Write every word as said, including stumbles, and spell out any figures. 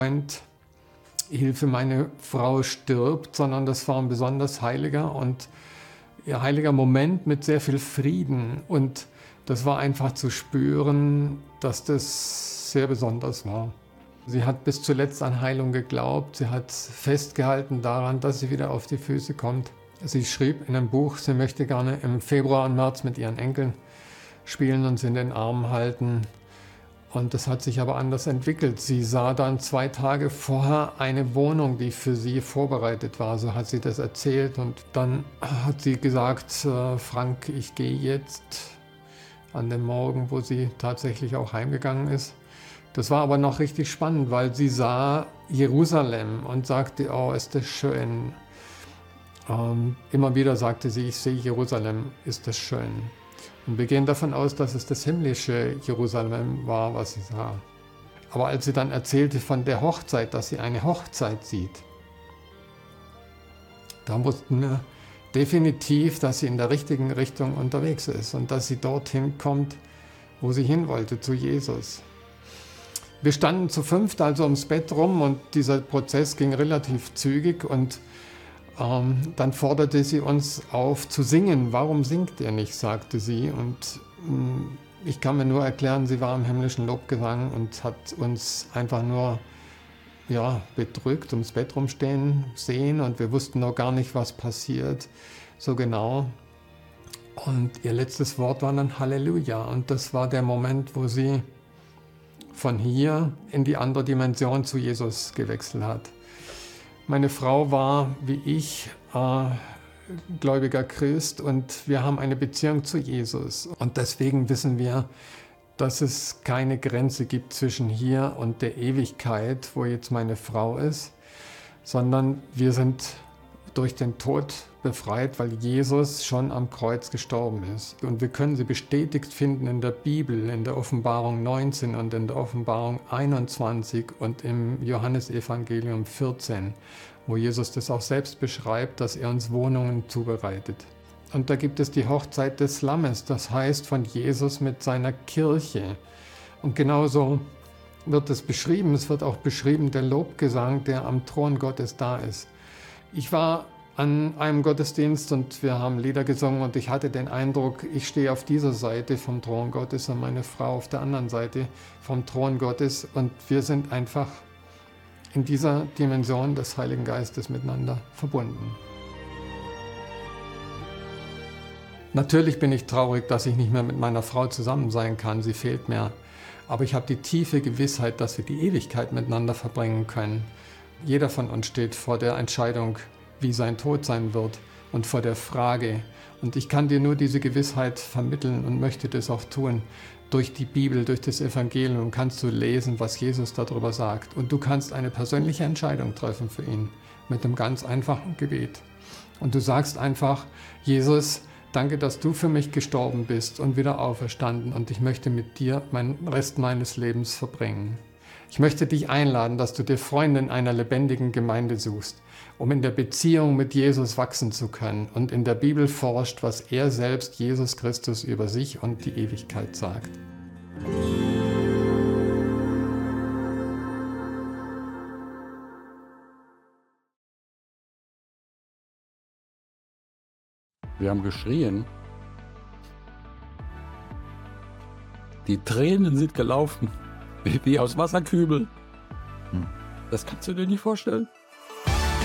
Freund, Hilfe, meine Frau stirbt, sondern das war ein besonders heiliger und ja, heiliger Moment mit sehr viel Frieden. Und das war einfach zu spüren, dass das sehr besonders war. Sie hat bis zuletzt an Heilung geglaubt. Sie hat festgehalten daran, dass sie wieder auf die Füße kommt. Sie schrieb in einem Buch, sie möchte gerne im Februar und März mit ihren Enkeln spielen und sie in den Armen halten. Und das hat sich aber anders entwickelt. Sie sah dann zwei Tage vorher eine Wohnung, die für sie vorbereitet war. So hat sie das erzählt. Und dann hat sie gesagt, Frank, ich gehe jetzt, an dem Morgen, wo sie tatsächlich auch heimgegangen ist. Das war aber noch richtig spannend, weil sie sah Jerusalem und sagte, oh, ist das schön. Und immer wieder sagte sie, ich sehe Jerusalem, ist das schön. Und wir gehen davon aus, dass es das himmlische Jerusalem war, was sie sah. Aber als sie dann erzählte von der Hochzeit, dass sie eine Hochzeit sieht, da wussten wir definitiv, dass sie in der richtigen Richtung unterwegs ist und dass sie dorthin kommt, wo sie hin wollte, zu Jesus. Wir standen zu fünft also ums Bett rum und dieser Prozess ging relativ zügig und ähm, dann forderte sie uns auf zu singen. Warum singt ihr nicht, sagte sie. Und mh, ich kann mir nur erklären, sie war im himmlischen Lobgesang und hat uns einfach nur ja, bedrückt ums Bett rumstehen sehen und wir wussten noch gar nicht, was passiert, so genau. Und ihr letztes Wort war dann Halleluja und das war der Moment, wo sie von hier in die andere Dimension zu Jesus gewechselt hat. Meine Frau war, wie ich, äh, gläubiger Christ und wir haben eine Beziehung zu Jesus. Und deswegen wissen wir, dass es keine Grenze gibt zwischen hier und der Ewigkeit, wo jetzt meine Frau ist, sondern wir sind durch den Tod befreit, weil Jesus schon am Kreuz gestorben ist. Und wir können sie bestätigt finden in der Bibel, in der Offenbarung neunzehn und in der Offenbarung einundzwanzig und im Johannesevangelium vierzehn, wo Jesus das auch selbst beschreibt, dass er uns Wohnungen zubereitet. Und da gibt es die Hochzeit des Lammes, das heißt von Jesus mit seiner Kirche. Und genauso wird es beschrieben, es wird auch beschrieben, der Lobgesang, der am Thron Gottes da ist. Ich war an einem Gottesdienst und wir haben Lieder gesungen und ich hatte den Eindruck, ich stehe auf dieser Seite vom Thron Gottes und meine Frau auf der anderen Seite vom Thron Gottes und wir sind einfach in dieser Dimension des Heiligen Geistes miteinander verbunden. Natürlich bin ich traurig, dass ich nicht mehr mit meiner Frau zusammen sein kann, sie fehlt mir. Aber ich habe die tiefe Gewissheit, dass wir die Ewigkeit miteinander verbringen können. Jeder von uns steht vor der Entscheidung, wie sein Tod sein wird und vor der Frage. Und ich kann dir nur diese Gewissheit vermitteln und möchte das auch tun. Durch die Bibel, durch das Evangelium kannst du lesen, was Jesus darüber sagt. Und du kannst eine persönliche Entscheidung treffen für ihn mit einem ganz einfachen Gebet. Und du sagst einfach, Jesus, danke, dass du für mich gestorben bist und wieder auferstanden und ich möchte mit dir meinen Rest meines Lebens verbringen. Ich möchte dich einladen, dass du dir Freunde in einer lebendigen Gemeinde suchst, um in der Beziehung mit Jesus wachsen zu können und in der Bibel forscht, was er selbst, Jesus Christus, über sich und die Ewigkeit sagt. Wir haben geschrien. Die Tränen sind gelaufen, wie, wie aus Wasserkübeln. Hm. Das kannst du dir nicht vorstellen.